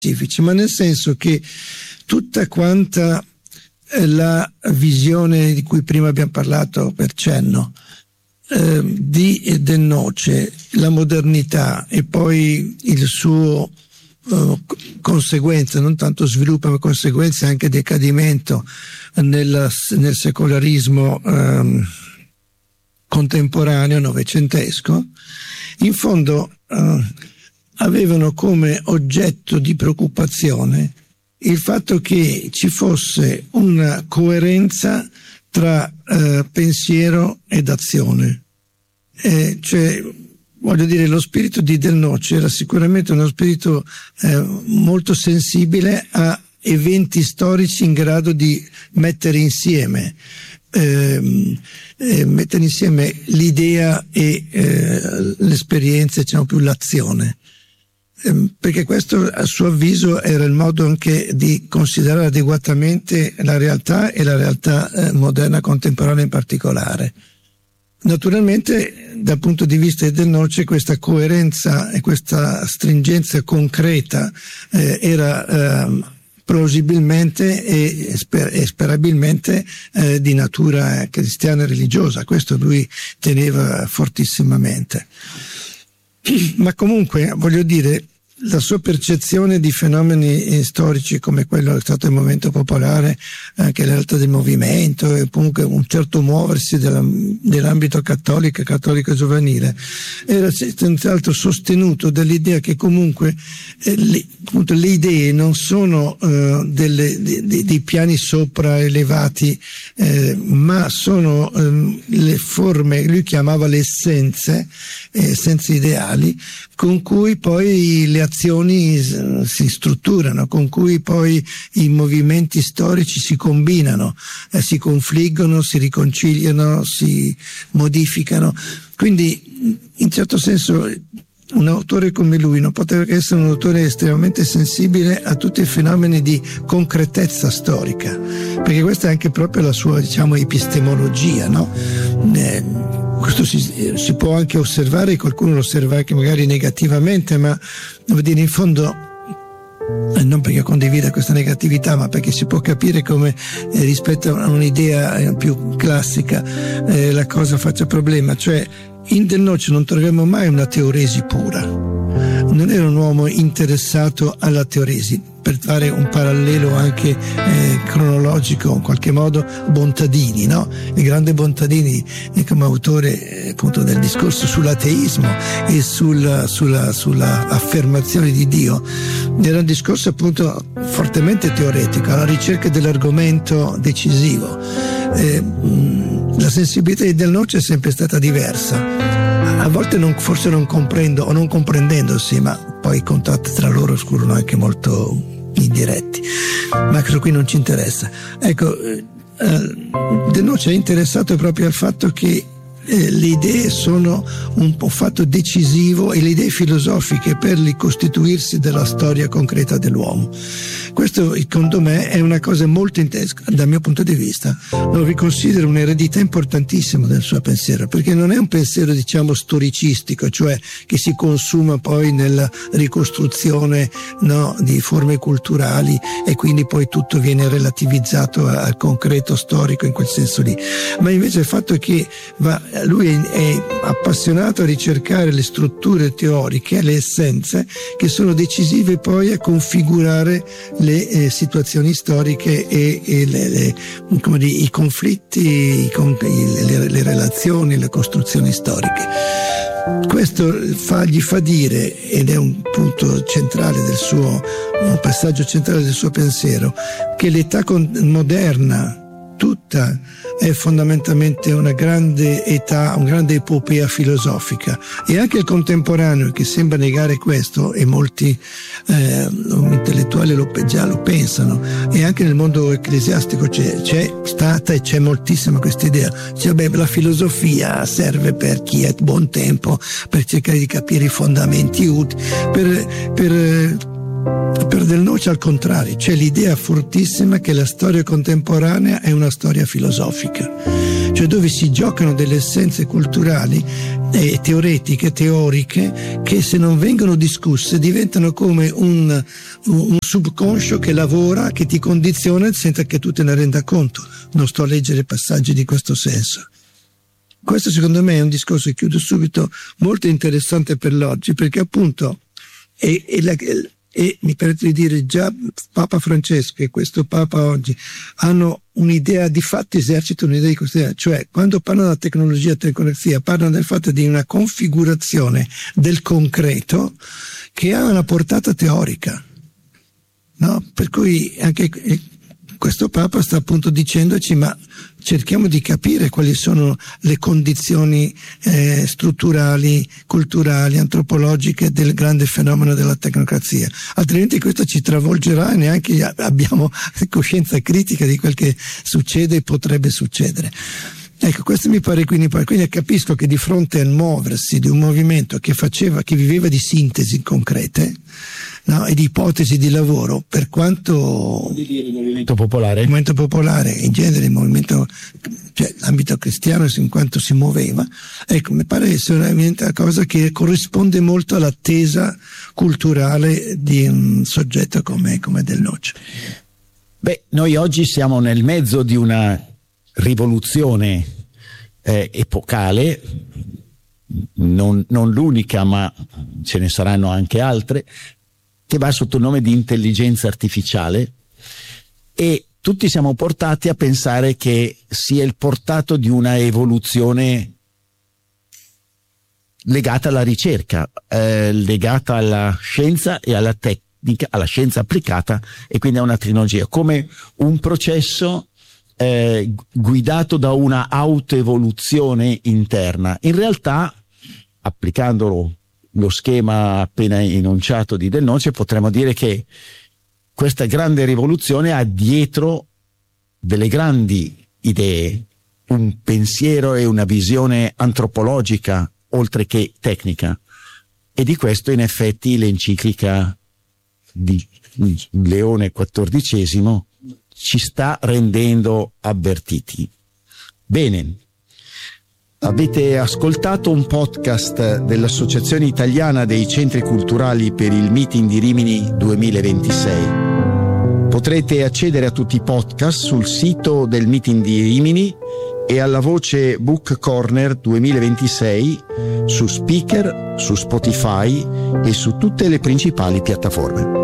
specifici, ma nel senso che tutta quanta la visione di cui prima abbiamo parlato per cenno di Del Noce, la modernità e poi il suo conseguenza, non tanto sviluppo ma conseguenze anche decadimento nel secolarismo contemporaneo novecentesco, in fondo avevano come oggetto di preoccupazione il fatto che ci fosse una coerenza tra pensiero ed azione. Cioè, voglio dire, lo spirito di Del Noce era sicuramente uno spirito molto sensibile a eventi storici in grado di mettere insieme l'idea e l'esperienza, diciamo più l'azione. Perché questo a suo avviso era il modo anche di considerare adeguatamente la realtà e la realtà moderna contemporanea in particolare. Naturalmente dal punto di vista di Del Noce questa coerenza e questa stringenza concreta era plausibilmente e sperabilmente di natura cristiana e religiosa. Questo lui teneva fortissimamente. Ma comunque, voglio dire, la sua percezione di fenomeni storici come quello che è stato il movimento popolare, anche la realtà del movimento e comunque un certo muoversi dell'ambito cattolico giovanile, era senz'altro sostenuto dall'idea che comunque le idee non sono dei piani sopra elevati, ma sono le forme, lui chiamava le essenze ideali, con cui poi le azioni si strutturano, con cui poi i movimenti storici si combinano, si confliggono, si riconciliano, si modificano. Quindi in certo senso un autore come lui non poteva che essere un autore estremamente sensibile a tutti i fenomeni di concretezza storica, perché questa è anche proprio la sua, diciamo, epistemologia, no? Questo si può anche osservare, qualcuno lo osserva anche magari negativamente, ma devo dire, in fondo, non perché condivida questa negatività, ma perché si può capire come rispetto a un'idea più classica la cosa faccia problema. Cioè, in Del Noce non troviamo mai una teoresi pura, non era un uomo interessato alla teoresi. Per fare un parallelo anche cronologico, in qualche modo, Bontadini, no? Il grande Bontadini come autore appunto del discorso sull'ateismo e sulla affermazione di Dio, era un discorso appunto fortemente teoretico, alla ricerca dell'argomento decisivo. La sensibilità di Del Noce è sempre stata diversa. A volte forse non comprendo o non comprendendosi, ma poi i contatti tra loro scorrono anche molto indiretti, ma questo qui non ci interessa. Ecco, Del Noce è interessato proprio al fatto che le idee sono un fatto decisivo, e le idee filosofiche per il costituirsi della storia concreta dell'uomo. Questo, secondo me, è una cosa molto interessante, dal mio punto di vista lo riconsidero un'eredità importantissima del suo pensiero, perché non è un pensiero, diciamo, storicistico, cioè che si consuma poi nella ricostruzione, no, di forme culturali, e quindi poi tutto viene relativizzato al concreto storico in quel senso lì, ma invece il fatto è che lui è appassionato a ricercare le strutture teoriche, le essenze che sono decisive poi a configurare le situazioni storiche e i conflitti, le relazioni, le costruzioni storiche. Questo gli fa dire, ed è un punto centrale un passaggio centrale del suo pensiero, che l'età moderna tutta è fondamentalmente una grande età, una grande epopea filosofica, e anche il contemporaneo, che sembra negare questo, e molti intellettuali già lo pensano, e anche nel mondo ecclesiastico c'è stata e c'è moltissima questa idea. Cioè, la filosofia serve per chi è buon tempo, per cercare di capire i fondamenti utili, per Del Noce al contrario, c'è l'idea fortissima che la storia contemporanea è una storia filosofica, cioè dove si giocano delle essenze culturali e teoriche che se non vengono discusse diventano come un subconscio che lavora, che ti condiziona senza che tu te ne renda conto. Non sto a leggere passaggi di questo senso. Questo secondo me è un discorso, e chiudo subito, molto interessante per l'oggi, perché appunto e mi permetto di dire, già Papa Francesco e questo Papa oggi hanno un'idea, di fatto esercitano un'idea di questa idea, cioè quando parlano della tecnologia e tecnocrazia parlano del fatto di una configurazione del concreto che ha una portata teorica, no? Per cui anche questo Papa sta appunto dicendoci, ma cerchiamo di capire quali sono le condizioni strutturali, culturali, antropologiche del grande fenomeno della tecnocrazia, altrimenti questo ci travolgerà e neanche abbiamo coscienza critica di quel che succede e potrebbe succedere. Ecco, questo mi pare quindi capisco che di fronte al muoversi di un movimento che viveva di sintesi concrete, no, e di ipotesi di lavoro, per quanto il movimento popolare, in genere il movimento, cioè l'ambito cristiano in quanto si muoveva, ecco, mi pare essere veramente una cosa che corrisponde molto all'attesa culturale di un soggetto come Del Noce. Beh, noi oggi siamo nel mezzo di una rivoluzione epocale, non l'unica, ma ce ne saranno anche altre, che va sotto il nome di intelligenza artificiale, e tutti siamo portati a pensare che sia il portato di una evoluzione legata alla ricerca, legata alla scienza e alla tecnica, alla scienza applicata, e quindi a una tecnologia, come un processo guidato da una autoevoluzione interna. In realtà, applicandolo lo schema appena enunciato di Del Noce, potremmo dire che questa grande rivoluzione ha dietro delle grandi idee, un pensiero e una visione antropologica oltre che tecnica, e di questo in effetti l'enciclica di Leone XIV ci sta rendendo avvertiti. Bene, avete ascoltato un podcast dell'Associazione Italiana dei Centri Culturali per il Meeting di Rimini 2026. Potrete accedere a tutti i podcast sul sito del Meeting di Rimini e alla voce Book Corner 2026 su Speaker, su Spotify e su tutte le principali piattaforme.